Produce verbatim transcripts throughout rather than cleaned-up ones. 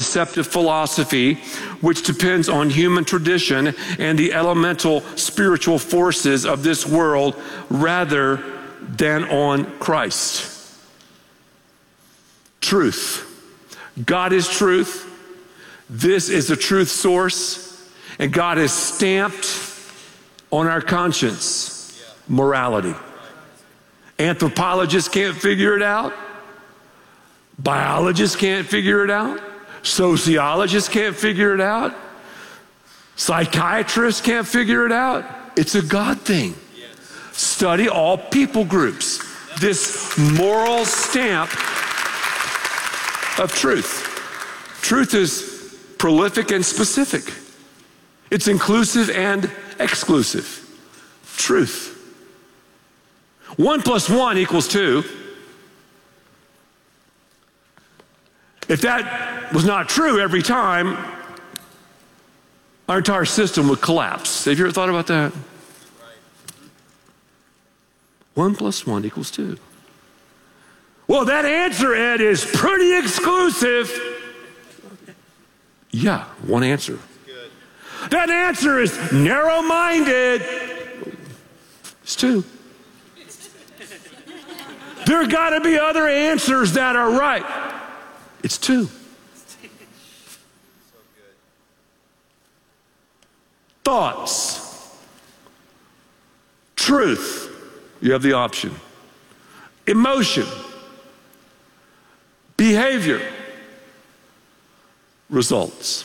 deceptive philosophy which depends on human tradition and the elemental spiritual forces of this world rather than on Christ. Truth. God is truth. This is the truth source, and God has stamped on our conscience morality. Anthropologists can't figure it out. Biologists can't figure it out. Sociologists can't figure it out. Psychiatrists can't figure it out. It's a God thing. Study all people groups. This moral stamp of truth. Truth is prolific and specific. It's inclusive and exclusive. Truth. One plus one equals two. If that was not true every time, our entire system would collapse. Have you ever thought about that? One plus one equals two. Well, that answer, Ed, is pretty exclusive. Yeah, one answer. Good. That answer is narrow-minded. It's two. There got to be other answers that are right. It's two. So good. Thoughts. Truth. You have the option. Emotion. Behavior. Results.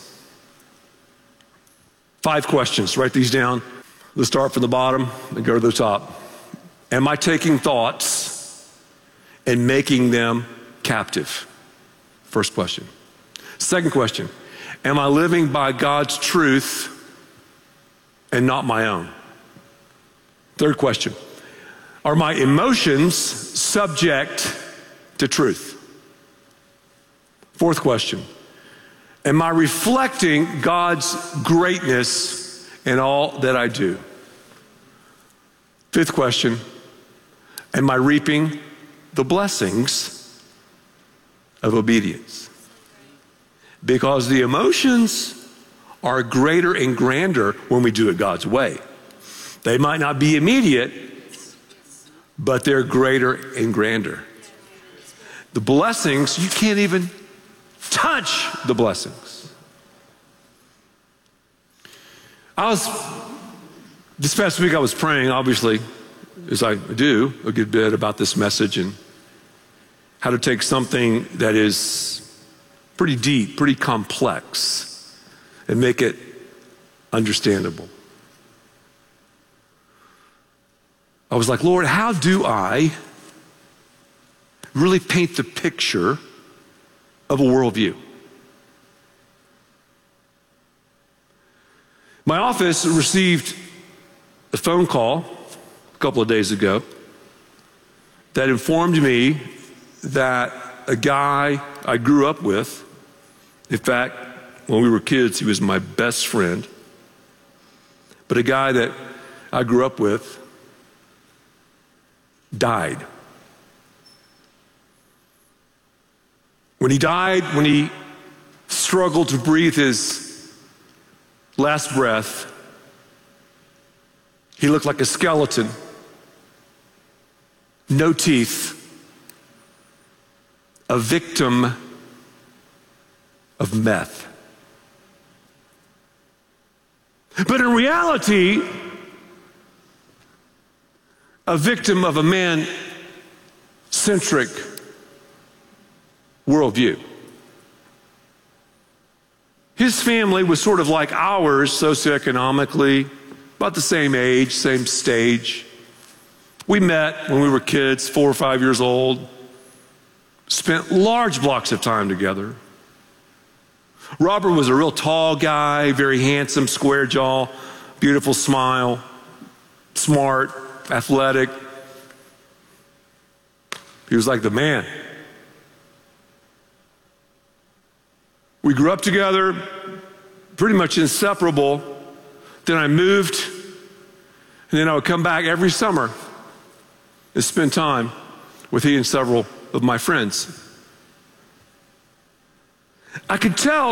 Five questions. Write these down. Let's start from the bottom and go to the top. Am I taking thoughts and making them captive? First question. Second question. Am I living by God's truth and not my own? Third question. Are my emotions subject to truth? Fourth question. Am I reflecting God's greatness in all that I do? Fifth question. Am I reaping the blessings of obedience? Because the emotions are greater and grander when we do it God's way. They might not be immediate, but they're greater and grander. The blessings, you can't even touch the blessings. I was, this past week I was praying, obviously, as I do, a good bit about this message and how to take something that is pretty deep, pretty complex, and make it understandable. I was like, Lord, how do I really paint the picture of a worldview? My office received a phone call a couple of days ago that informed me that a guy I grew up with, in fact, when we were kids, he was my best friend, but a guy that I grew up with died. When he died, when he struggled to breathe his last breath, he looked like a skeleton, no teeth, a victim of meth. But in reality, a victim of a man-centric worldview. His family was sort of like ours socioeconomically, about the same age, same stage. We met when we were kids, four or five years old, spent large blocks of time together. Robert was a real tall guy, very handsome, square jaw, beautiful smile, smart, athletic. He was like the man. We grew up together, pretty much inseparable. Then I moved, and then I would come back every summer and spend time with he and several of my friends. I could tell